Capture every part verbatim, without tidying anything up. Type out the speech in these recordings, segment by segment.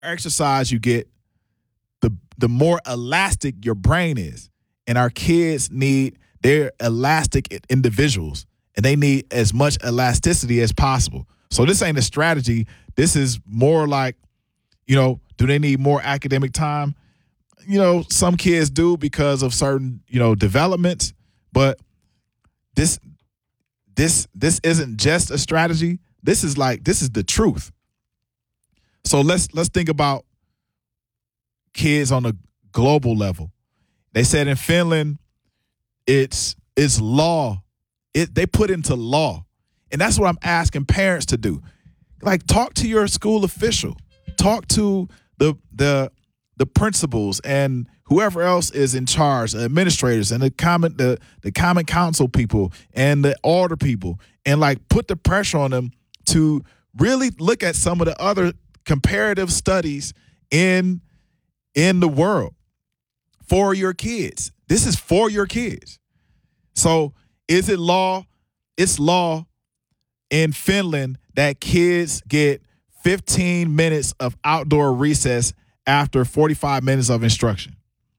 exercise you get, the the more elastic your brain is. And our kids need, they're elastic individuals, and they need as much elasticity as possible. So this ain't a strategy. This is more like, you know, do they need more academic time? You know, some kids do because of certain, you know, developments, but this this this isn't just a strategy. This is like, this is the truth. So let's let's think about kids on a global level. They said in Finland, it's it's law. It they put into law. And that's what I'm asking parents to do. Like, talk to your school official. Talk to the the the principals and whoever else is in charge, the administrators and the common the the common council people and the order people, and like put the pressure on them to really look at some of the other comparative studies in in the world for your kids. This is for your kids. So is it law? It's law in Finland that kids get fifteen minutes of outdoor recess after forty-five minutes of instruction.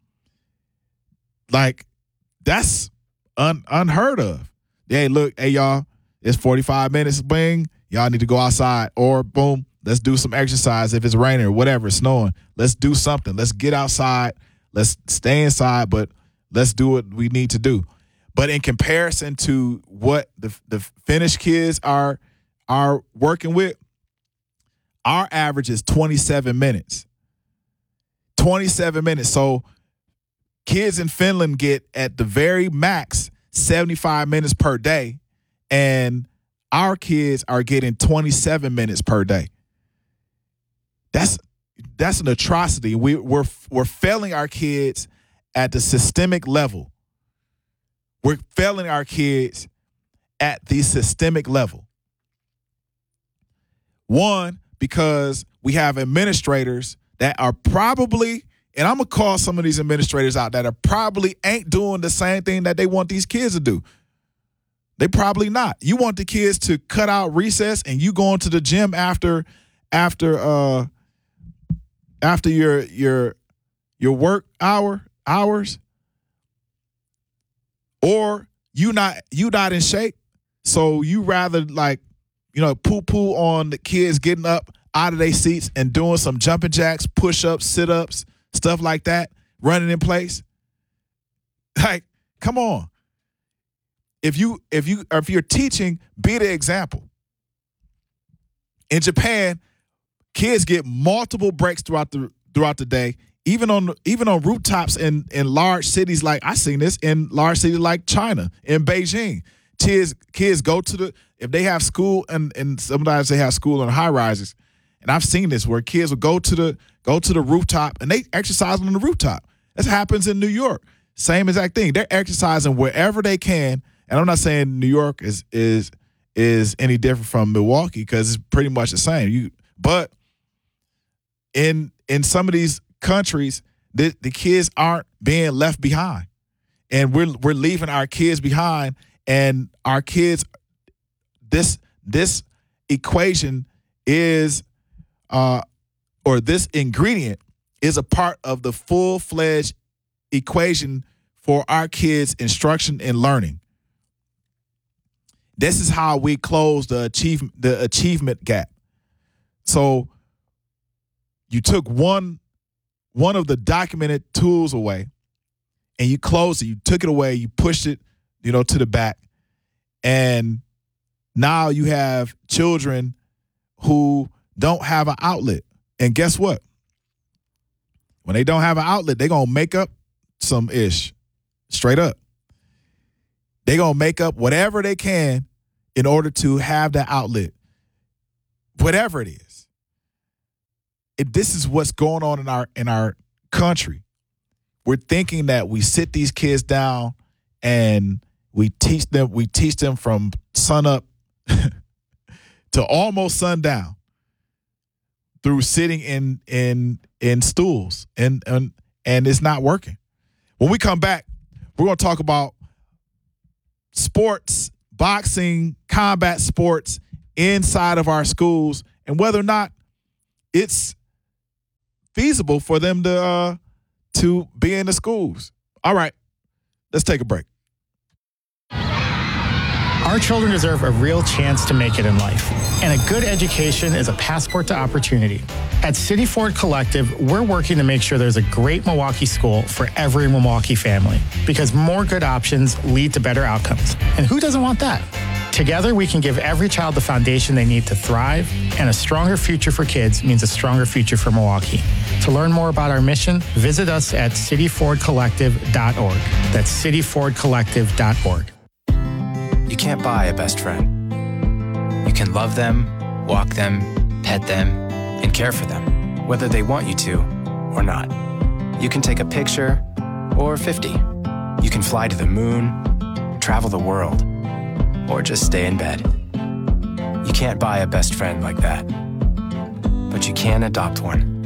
Like, that's un- unheard of. Hey, look, hey, y'all, it's forty-five minutes, bing. Y'all need to go outside, or boom, let's do some exercise. If it's raining or whatever, it's snowing, let's do something. Let's get outside. Let's stay inside, but let's do what we need to do. But in comparison to what the the Finnish kids are are working with, our average is twenty-seven minutes. twenty-seven minutes. So kids in Finland get at the very max seventy-five minutes per day, and our kids are getting twenty-seven minutes per day. That's that's an atrocity. We, we're we're failing our kids at the systemic level. We're failing our kids at the systemic level. One, because we have administrators that are probably, and I'm going to call some of these administrators out, that are probably ain't doing the same thing that they want these kids to do. They probably not. You want the kids to cut out recess and you going to the gym after after uh after your your your work hour hours, or you not you not in shape, so you rather like, you know, poo poo on the kids getting up out of their seats and doing some jumping jacks, push ups, sit ups, stuff like that, running in place. Like, come on. If you if you if you're teaching, be the example. In Japan, kids get multiple breaks throughout the throughout the day, even on even on rooftops in in large cities. Like, I seen this in large cities like China, in Beijing. Kids kids go to the, if they have school, and and sometimes they have school on high rises, and I've seen this where kids will go to the go to the rooftop and they exercise on the rooftop. This happens in New York. Same exact thing. They're exercising wherever they can. And I'm not saying New York is is is any different from Milwaukee, because it's pretty much the same. You but in in some of these countries, the, the kids aren't being left behind, and we're we're leaving our kids behind, and our kids, this this equation is uh or this ingredient is a part of the full-fledged equation for our kids' instruction and learning. This is how we close the achievement the achievement gap. So you took one one of the documented tools away, and you closed it. You took it away. You pushed it, you know, to the back, and now you have children who don't have an outlet. And guess what? When they don't have an outlet, they're gonna make up some ish, straight up. They're gonna make up whatever they can in order to have that outlet, whatever it is. It, this is what's going on in our in our country. We're thinking that we sit these kids down and we teach them we teach them from sun up to almost sundown through sitting in in in stools, and and and it's not working. When we come back, we're going to talk about sports, boxing, combat sports inside of our schools, and whether or not it's feasible for them to uh, to be in the schools. All right, let's take a break. Our children deserve a real chance to make it in life, and a good education is a passport to opportunity. At City Ford Collective, we're working to make sure there's a great Milwaukee school for every Milwaukee family, because more good options lead to better outcomes. And who doesn't want that? Together, we can give every child the foundation they need to thrive, and a stronger future for kids means a stronger future for Milwaukee. To learn more about our mission, visit us at city ford collective dot org. That's city ford collective dot org. You can't buy a best friend. You can love them, walk them, pet them, and care for them, whether they want you to or not. You can take a picture or fifty. You can fly to the moon, travel the world, or just stay in bed. You can't buy a best friend like that, but you can adopt one.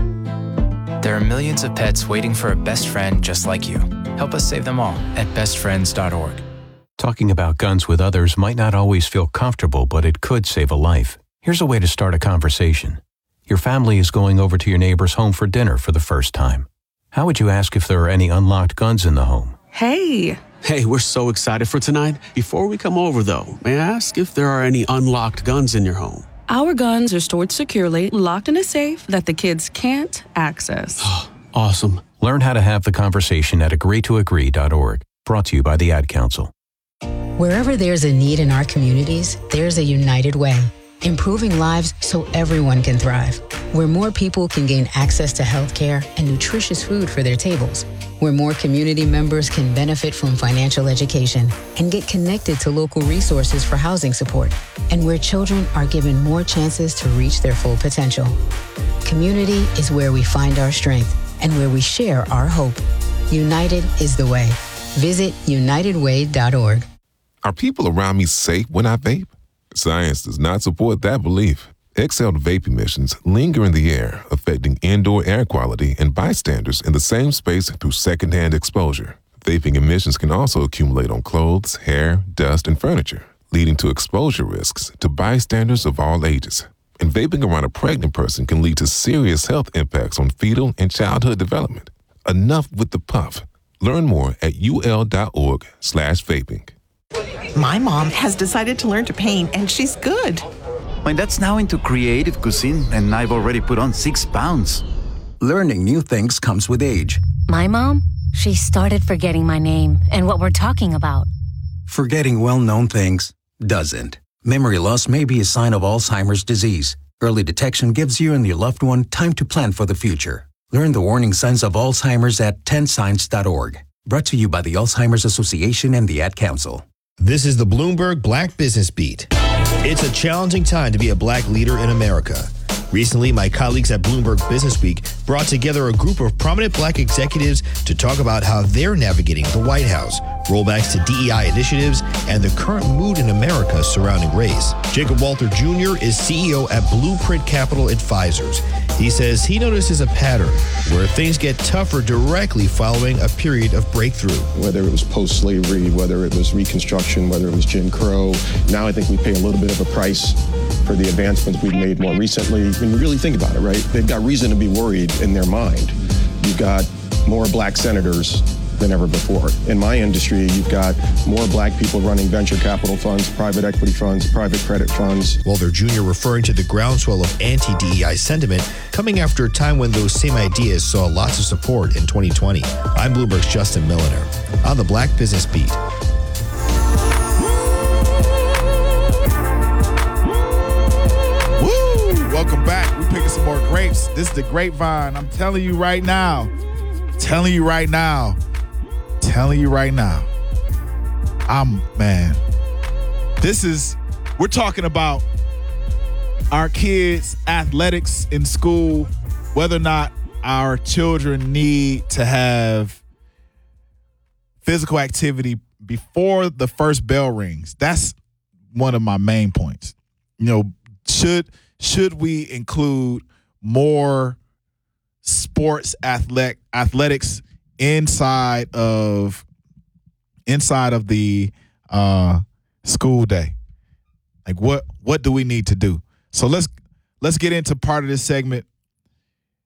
There are millions of pets waiting for a best friend just like you. Help us save them all at best friends dot org. Talking about guns with others might not always feel comfortable, but it could save a life. Here's a way to start a conversation. Your family is going over to your neighbor's home for dinner for the first time. How would you ask if there are any unlocked guns in the home? Hey. Hey, we're so excited for tonight. Before we come over, though, may I ask if there are any unlocked guns in your home? Our guns are stored securely, locked in a safe that the kids can't access. Awesome. Learn how to have the conversation at agree to agree dot org. Brought to you by the Ad Council. Wherever there's a need in our communities, there's a United Way, improving lives so everyone can thrive. Where more people can gain access to healthcare and nutritious food for their tables. Where more community members can benefit from financial education and get connected to local resources for housing support. And where children are given more chances to reach their full potential. Community is where we find our strength and where we share our hope. United is the way. Visit united way dot org. Are people around me safe when I vape? Science does not support that belief. Exhaled vape emissions linger in the air, affecting indoor air quality and bystanders in the same space through secondhand exposure. Vaping emissions can also accumulate on clothes, hair, dust, and furniture, leading to exposure risks to bystanders of all ages. And vaping around a pregnant person can lead to serious health impacts on fetal and childhood development. Enough with the puff. Learn more at ul.org slash vaping. My mom has decided to learn to paint, and she's good. My dad's now into creative cuisine, and I've already put on six pounds. Learning new things comes with age. My mom, she started forgetting my name and what we're talking about. Forgetting well-known things doesn't. Memory loss may be a sign of Alzheimer's disease. Early detection gives you and your loved one time to plan for the future. Learn the warning signs of Alzheimer's at ten signs dot org. Brought to you by the Alzheimer's Association and the Ad Council. This is the Bloomberg Black Business Beat. It's a challenging time to be a black leader in America. Recently, my colleagues at Bloomberg Business Week brought together a group of prominent black executives to talk about how they're navigating the White House, rollbacks to D E I initiatives, and the current mood in America surrounding race. Jacob Walter Junior is C E O at Blueprint Capital Advisors. He says he notices a pattern where things get tougher directly following a period of breakthrough. Whether it was post-slavery, whether it was Reconstruction, whether it was Jim Crow, now I think we pay a little bit of a price for the advancements we've made more recently. When you really think about it, right? They've got reason to be worried in their mind. You've got more black senators than ever before. In my industry, you've got more black people running venture capital funds, private equity funds, private credit funds. Walter Junior referring to the groundswell of anti-D E I sentiment coming after a time when those same ideas saw lots of support in twenty twenty. I'm Bloomberg's Justin Milliner on the Black Business Beat. Woo! Welcome back. We're picking some more grapes. This is the grapevine. I'm telling you right now. Telling you right now. Telling you right now, I'm, man, this is, we're talking about our kids' athletics in school, whether or not our children need to have physical activity before the first bell rings. That's one of my main points. You know, should should we include more sports athletic athletics inside of inside of the uh, school day? Like what what do we need to do? So let's let's get into part of this segment.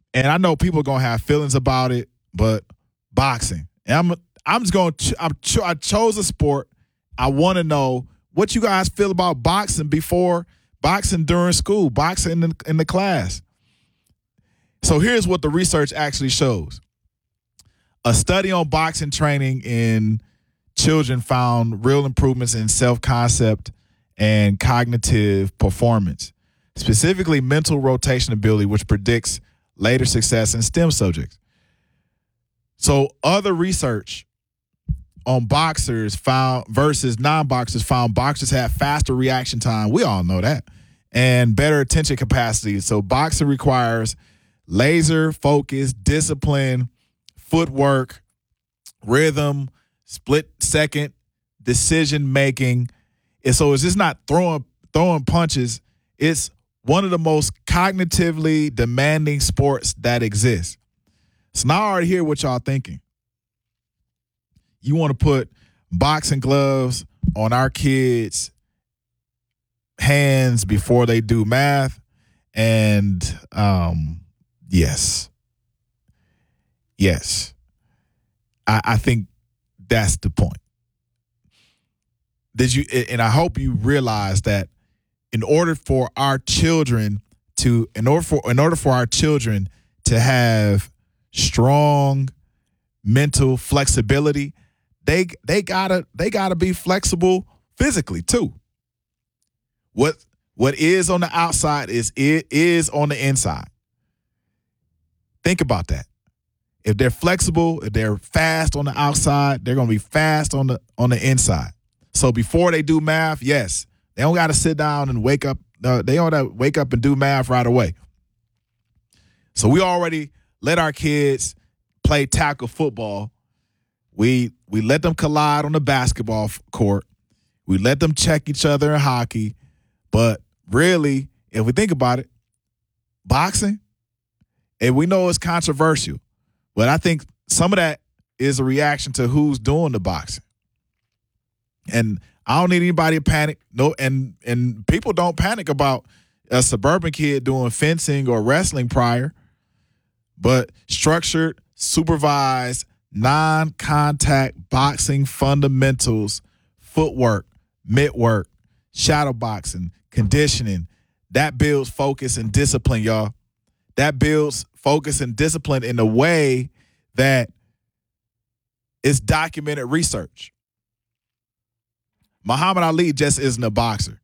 and I know people are gonna have feelings about it, but boxing. And I'm I'm just going. to I'm cho- I chose a sport. I want to know what you guys feel about boxing before boxing during school, boxing in the, in the class. So here's what the research actually shows. A study on boxing training in children found real improvements in self-concept and cognitive performance, specifically mental rotation ability, which predicts later success in STEM subjects. So other research on boxers found versus non-boxers found boxers had faster reaction time. We all know that. And better attention capacity. So boxing requires laser focus, discipline, footwork, rhythm, split second decision making. And so it's just not throwing throwing punches. It's one of the most cognitively demanding sports that exists. So now I already hear what y'all thinking. You want to put boxing gloves on our kids' hands before they do math. And um, yes. Yes. I, I think that's the point. Did you? And I hope you realize that in order for our children to, in order for, in order for our children to have strong mental flexibility, they they gotta they gotta be flexible physically too. What what is on the outside is it is on the inside. Think about that. If they're flexible, if they're fast on the outside, they're gonna be fast on the on the inside. So before they do math, yes, they don't gotta sit down and wake up. Uh, they don't gotta wake up and do math right away. So we already let our kids play tackle football. We we let them collide on the basketball court. We let them check each other in hockey. But really, if we think about it, boxing, and we know it's controversial, but I think some of that is a reaction to who's doing the boxing. And I don't need anybody to panic. No, and and people don't panic about a suburban kid doing fencing or wrestling prior. But structured, supervised, non-contact boxing fundamentals, footwork, mitt work, shadow boxing, conditioning, that builds focus and discipline, y'all. That builds focus and discipline in a way that is documented research. Muhammad Ali just isn't a boxer.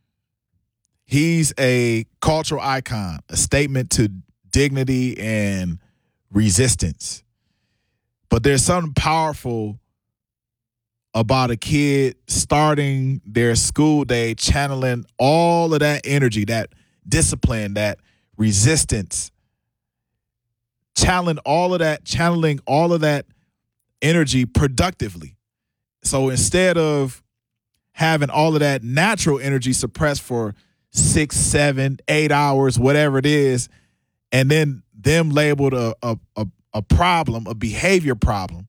He's a cultural icon, a statement to dignity and resistance. But there's something powerful about a kid starting their school day channeling all of that energy, that discipline, that resistance, channeling all of that, channeling all of that energy productively. So instead of having all of that natural energy suppressed for six, seven, eight hours, whatever it is, and then them labeled a, a, a, a problem, a behavior problem,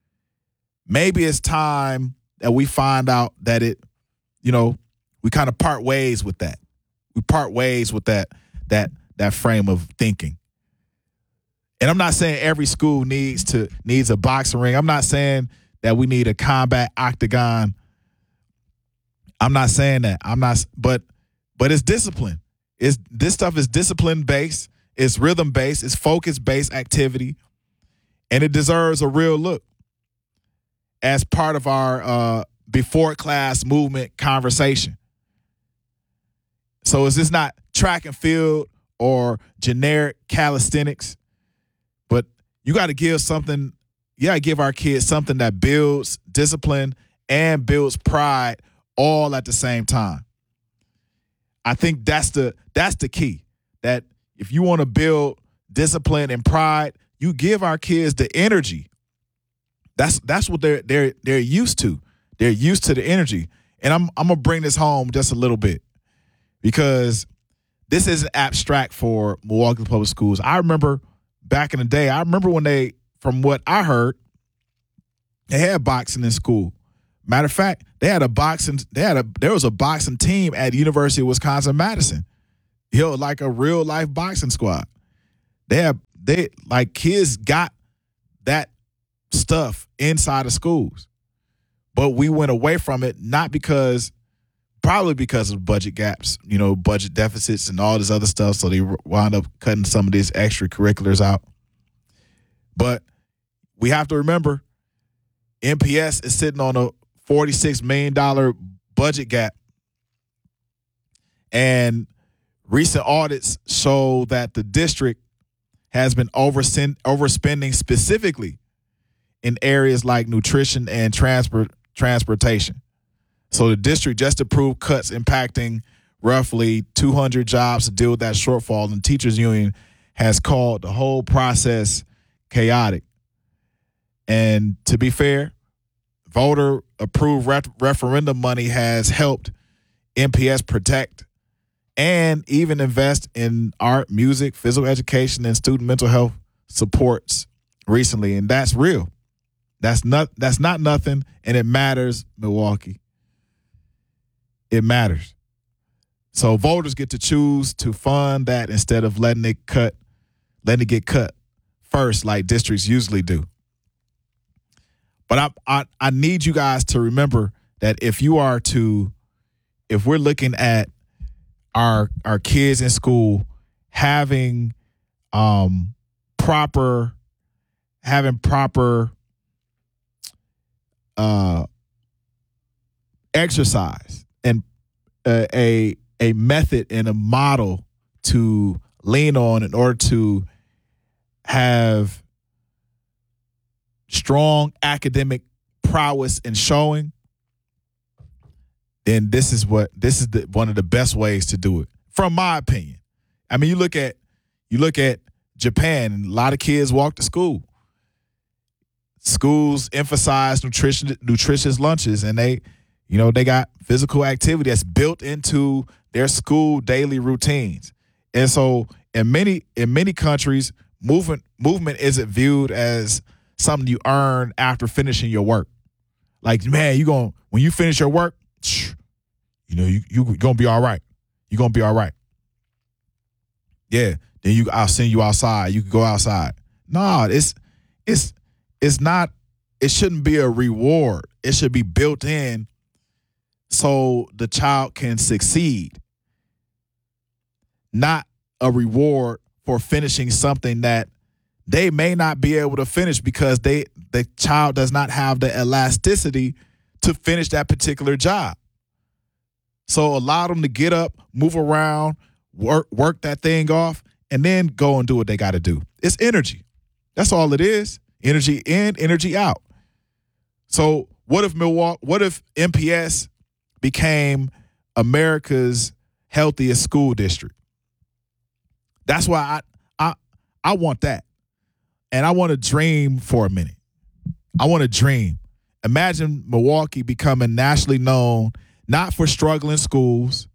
maybe it's time that we find out that it, you know, we kind of part ways with that. We part ways with that, that, that frame of thinking. And I'm not saying every school needs to needs a boxing ring. I'm not saying that we need a combat octagon. I'm not saying that. I'm not, but but it's discipline. It's this stuff is discipline based. It's rhythm based. It's focus based activity, and it deserves a real look as part of our uh, before class movement conversation. So is this not track and field or generic calisthenics? But you got to give something. You got to give our kids something that builds discipline and builds pride all at the same time. I think that's the that's the key. That if you want to build discipline and pride, you give our kids the energy. That's that's what they're they're they're used to. They're used to the energy. And I'm I'm gonna bring this home just a little bit because this isn't abstract for Milwaukee Public Schools. I remember back in the day, I remember when they, from what I heard, they had boxing in school. Matter of fact, they had a boxing, they had a there was a boxing team at the University of Wisconsin-Madison. You know, like a real life boxing squad. They have they like kids got that stuff inside of schools. But we went away from it, not because, probably because of budget gaps, you know, budget deficits and all this other stuff. So they wound up cutting some of these extracurriculars out. But we have to remember, M P S is sitting on a forty-six million dollars budget gap. And recent audits show that the district has been overspending specifically in areas like nutrition and transport transportation. So the district just approved cuts impacting roughly two hundred jobs to deal with that shortfall, and the teachers union has called the whole process chaotic. And to be fair, voter approved re- referendum money has helped M P S protect and even invest in art, music, physical education, and student mental health supports recently, and that's real. That's not that's not nothing, and it matters, Milwaukee. It matters. So voters get to choose to fund that instead of letting it cut, letting it get cut first, like districts usually do. But I I, I need you guys to remember that if you are to, if we're looking at our our kids in school having um proper having proper uh exercise and uh, a a method and a model to lean on in order to have strong academic prowess and showing, then this is what this is the, one of the best ways to do it, from my opinion. I mean, you look at you look at Japan, and a lot of kids walk to school. Schools emphasize nutrition, nutritious lunches, and they, you know, they got physical activity that's built into their school daily routines. And so, in many in many countries, movement movement isn't viewed as something you earn after finishing your work. Like, man, you going when you finish your work, you know, you you gonna be all right. You're gonna be all right. Yeah. Then you I'll send you outside. You can go outside. No, it's it's it's not, it shouldn't be a reward. It should be built in so the child can succeed. Not a reward for finishing something that they may not be able to finish because they the child does not have the elasticity to finish that particular job. So allow them to get up, move around, work work that thing off, and then go and do what they got to do. It's energy. That's all it is. Energy in, energy out. So what if Milwaukee, what if M P S became America's healthiest school district? That's why I I I want that. And I want to dream for a minute. I want to dream. Imagine Milwaukee becoming nationally known, not for struggling schools,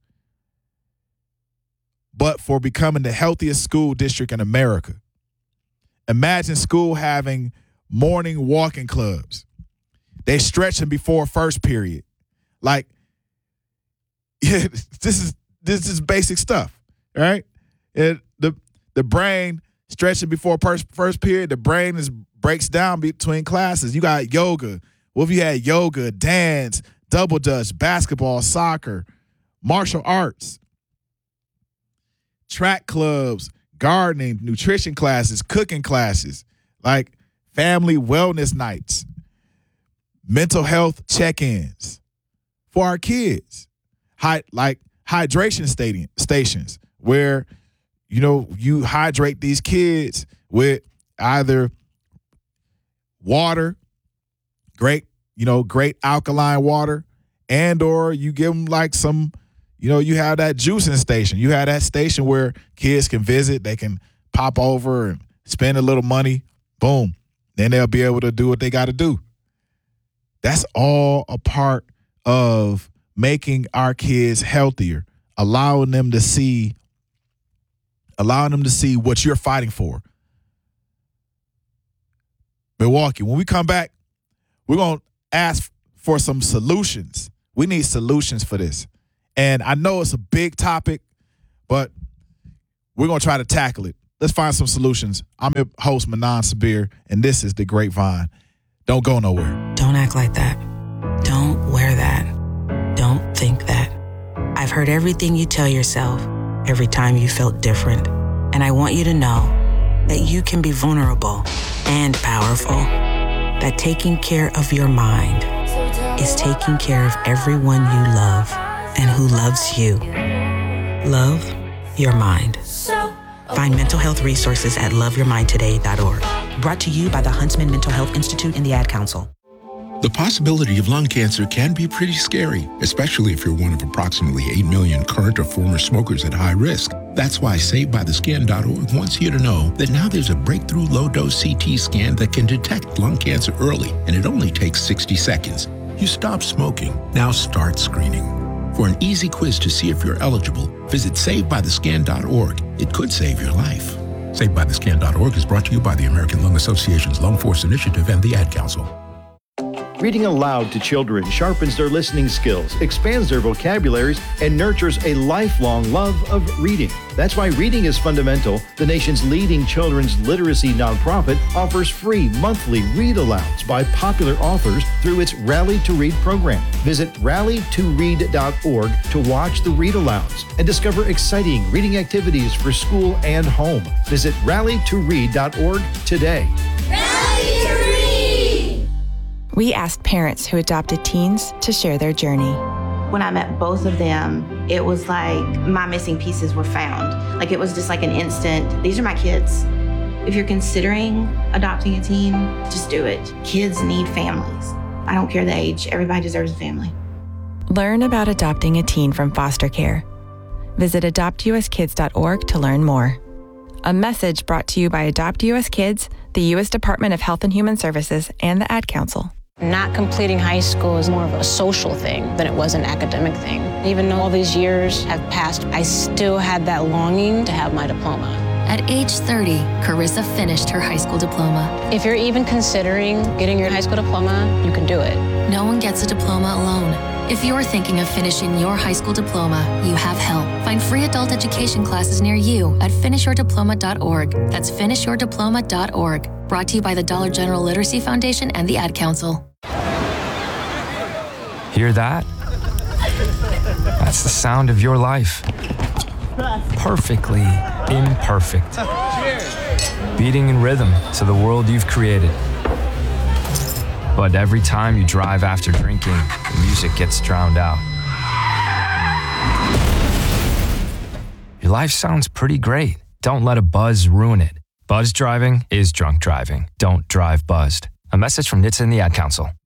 but for becoming the healthiest school district in America. Imagine school having morning walking clubs. They stretching before first period. Like, yeah, this is this is basic stuff, right? It, the the brain stretching before first first period. The brain is breaks down between classes. You got yoga. What if you had yoga, dance, double dutch, basketball, soccer, martial arts, track clubs, gardening, nutrition classes, cooking classes, like family wellness nights, mental health check-ins for our kids, Hi- like hydration stadium, stations where, you know, you hydrate these kids with either water, great, you know, great alkaline water, and or you give them like some, you know, you have that juicing station. You have that station where kids can visit. They can pop over and spend a little money. Boom. Then they'll be able to do what they got to do. That's all a part of making our kids healthier, allowing them to see, allowing them to see what you're fighting for. Milwaukee, when we come back, we're going to ask for some solutions. We need solutions for this. And I know it's a big topic, but we're going to try to tackle it. let's find some solutions. I'm your host, Manan Sabir, and this is The Grapevine. Don't go nowhere. Don't act like that. Don't wear that. Don't think that. I've heard everything you tell yourself every time you felt different. And I want you to know that you can be vulnerable and powerful. That taking care of your mind is taking care of everyone you love and who loves you. Love your mind. Find mental health resources at love your mind today dot org. Brought to you by the Huntsman Mental Health Institute and the Ad Council. The possibility of lung cancer can be pretty scary, especially if you're one of approximately eight million current or former smokers at high risk. That's why Saved By The Scan dot org wants you to know that now there's a breakthrough low-dose C T scan that can detect lung cancer early, and it only takes sixty seconds. You stop smoking, now start screening. For an easy quiz to see if you're eligible, visit Saved By The Scan dot org. It could save your life. Saved By The Scan dot org is brought to you by the American Lung Association's Lung Force Initiative and the Ad Council. Reading aloud to children sharpens their listening skills, expands their vocabularies, and nurtures a lifelong love of reading. That's why Reading is Fundamental, the nation's leading children's literacy nonprofit, offers free monthly read-alouds by popular authors through its Rally to Read program. Visit rally to read dot org to watch the read-alouds and discover exciting reading activities for school and home. Visit rally to read dot org today. Rally to Read! We asked parents who adopted teens to share their journey. When I met both of them, it was like my missing pieces were found. Like it was just like an instant, these are my kids. If you're considering adopting a teen, just do it. Kids need families. I don't care the age, everybody deserves a family. Learn about adopting a teen from foster care. Visit adopt u s kids dot org to learn more. A message brought to you by Adopt U S Kids, the U S Department of Health and Human Services, and the Ad Council. Not completing high school is more of a social thing than it was an academic thing. Even though all these years have passed, I still had that longing to have my diploma. At age thirty, Carissa finished her high school diploma. If you're even considering getting your high school diploma, you can do it. No one gets a diploma alone. If you're thinking of finishing your high school diploma, you have help. Find free adult education classes near you at finish your diploma dot org. That's finish your diploma dot org. Brought to you by the Dollar General Literacy Foundation and the Ad Council. Hear that? That's the sound of your life. Perfectly imperfect. Beating in rhythm to the world you've created. But every time you drive after drinking, the music gets drowned out. Your life sounds pretty great. Don't let a buzz ruin it. Buzz driving is drunk driving. Don't drive buzzed. A message from N H T S A and the Ad Council.